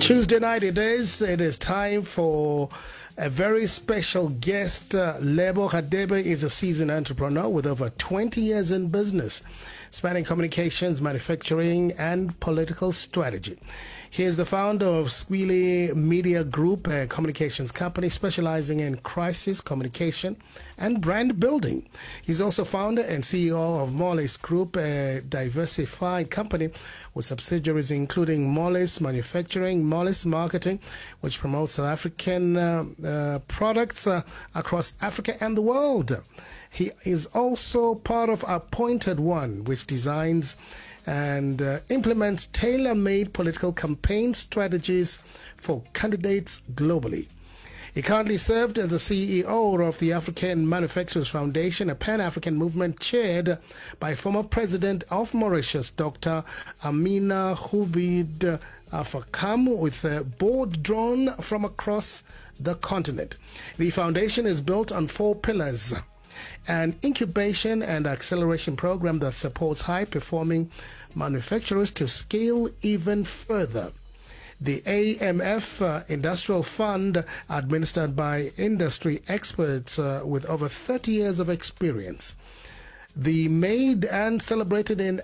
Tuesday night it is. It is time for a very special guest. Lebo Radebe is a seasoned entrepreneur with over 20 years in business, spanning communications, manufacturing, and political strategy. He is the founder of Squealy Media Group, a communications company specializing in crisis communication and brand building. He's also founder and CEO of Mollis Group, a diversified company with subsidiaries including Mollis Manufacturing, Mollis Marketing, which promotes South African products across Africa and the world. He is also part of Appointed One, which designs and implements tailor-made political campaign strategies for candidates globally. He currently served as the CEO of the African Manufacturers Foundation, a pan-African movement chaired by former President of Mauritius, Dr. Amina Hubid Fakam, with a board drawn from across the continent. The foundation is built on 4 pillars: an incubation and acceleration program that supports high-performing manufacturers to scale even further; the AMF Industrial Fund, administered by industry experts with over 30 years of experience; the Made and Celebrated in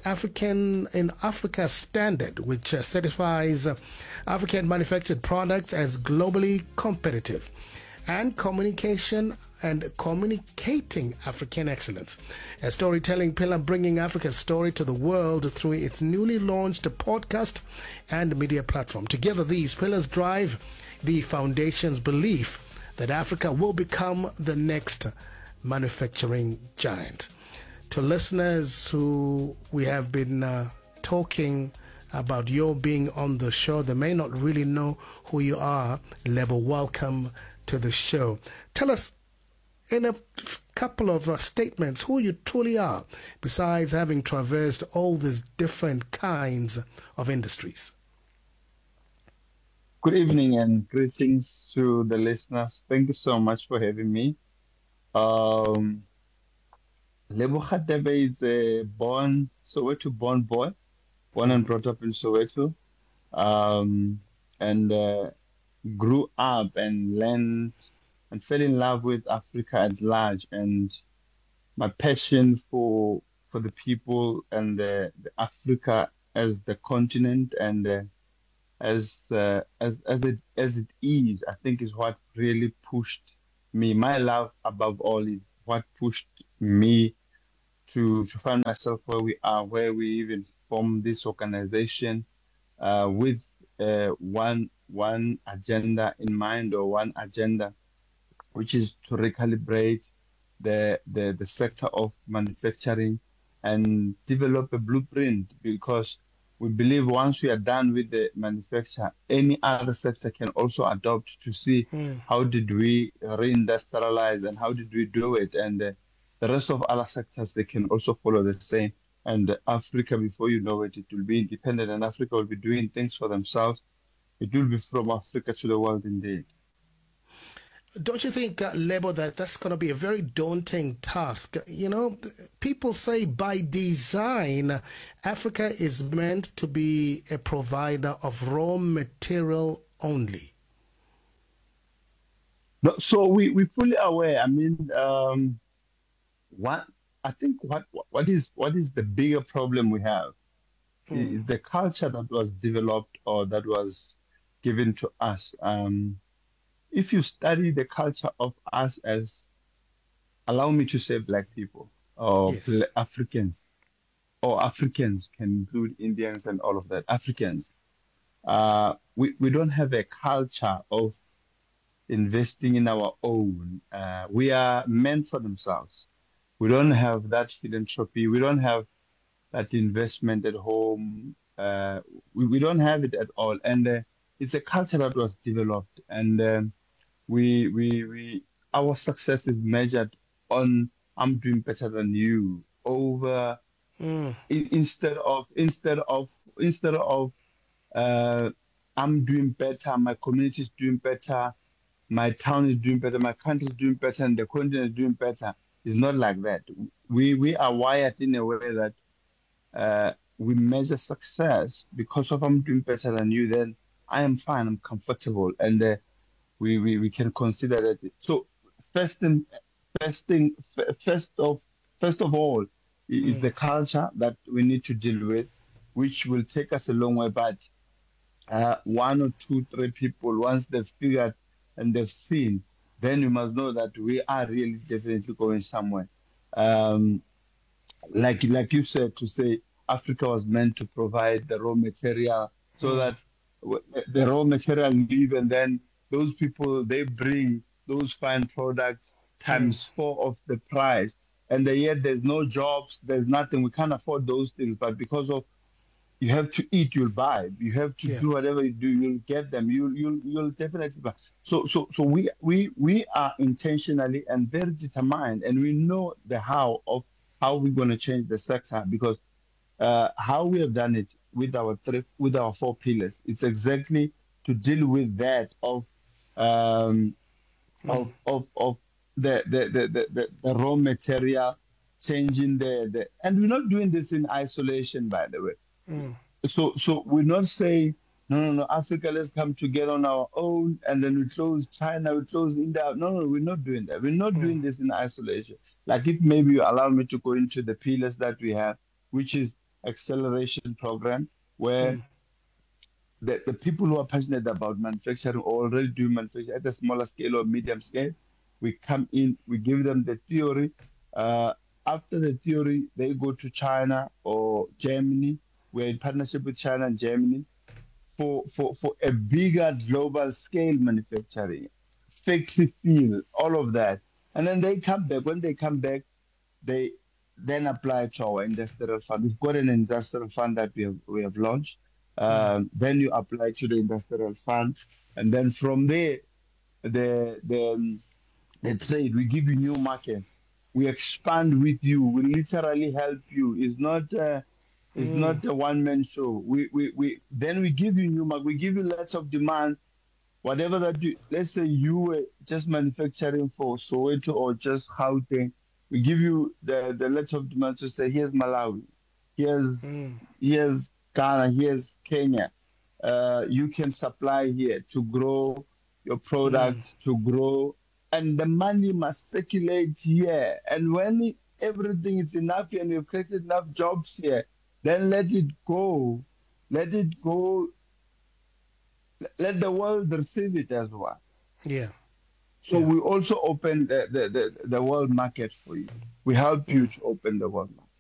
Africa Standard, which certifies African manufactured products as globally competitive; and communication and communicating African excellence, a storytelling pillar bringing Africa's story to the world through its newly launched podcast and media platform. Together, these pillars drive the foundation's belief that Africa will become the next manufacturing giant. To listeners who we have been talking about your being on the show, they may not really know who you are. Lebo, welcome to the show. Tell us in a couple of statements who you truly are, besides having traversed all these different kinds of industries. Good evening and greetings to the listeners. Thank you so much for having me. Lebo Radebe is a Soweto-born boy, born and brought up in Soweto, and grew up and learned and fell in love with Africa at large, and my passion for the people and the Africa as the continent and as it is, I think is what really pushed me. My love above all is what pushed me to find myself where we are, where we even formed this organization with one agenda in mind, or one agenda, which is to recalibrate the sector of manufacturing and develop a blueprint, because we believe once we are done with the manufacture, any other sector can also adopt to see how did we reindustrialize and how did we do it, and the rest of other sectors, they can also follow the same. And Africa, before you know it, it will be independent, and Africa will be doing things for themselves. It will be from Africa to the world indeed. Don't you think, Lebo, that that's going to be a very daunting task? You know, people say by design, Africa is meant to be a provider of raw material only. No, so we fully aware. I mean, what is the bigger problem we have is the culture that was developed or that was given to us. If you study the culture of us as, allow me to say, Black people or Yes. Africans, or Africans can include Indians and all of that, Africans, we don't have a culture of investing in our own. We are meant for themselves. We don't have that philanthropy. We don't have that investment at home. We don't have it at all. And it's a culture that was developed. And our success is measured on I'm doing better than you over instead of I'm doing better, my community is doing better, my town is doing better, my country is doing better, and the continent is doing better. It's not like that. We are wired in a way that we measure success because of I'm doing better than you, then I am fine, I'm comfortable, and we can consider that. So first thing, first thing, first of all, is the culture that we need to deal with, which will take us a long way. But one or two, three people, once they've figured and they've seen, then you must know that we are really definitely going somewhere. Um, like you said, to say Africa was meant to provide the raw material so that the raw material leave, and then those people they bring those fine products times four of the price, and yet there's no jobs, there's nothing. We can't afford those things, but because of you have to eat, you'll buy. You have to Yeah. do whatever you do, you'll get them. You'll definitely buy. So we are intentionally and very determined, and we know the how of how we're going to change the sector, because how we have done it with our four pillars. It's exactly to deal with that um, of the raw material, changing and we're not doing this in isolation, by the way. So we're not saying no, Africa, let's come together on our own, and then we close China, we close India. No, we're not doing that. We're not doing this in isolation. Like, if maybe you allow me to go into the pillars that we have, which is acceleration program, where the people who are passionate about manufacturing or already do manufacturing at a smaller scale or medium scale, we come in, we give them the theory. Uh, After the theory, they go to China or Germany. We're in partnership with China and Germany for a bigger global scale manufacturing, factory feel, all of that. And then they come back. When they come back, they then apply to our industrial fund. We've got an industrial fund that we have launched. Then you apply to the industrial fund, and then from there, the trade. We give you new markets. We expand with you. We literally help you. It's not a one man show. We then we give you new market. We give you lots of demand. Whatever that you, let's say you were just manufacturing for Soweto or just Gauteng, we give you the letter of demand to say, here's Malawi, here's Ghana, here's Kenya. You can supply here to grow your product, to grow, and the money must circulate here. And when everything is enough here and you've created enough jobs here, then let it go. Let it go. Let the world receive it as well. Yeah. So Yeah. we also open the world market for you. We help you to open the world market.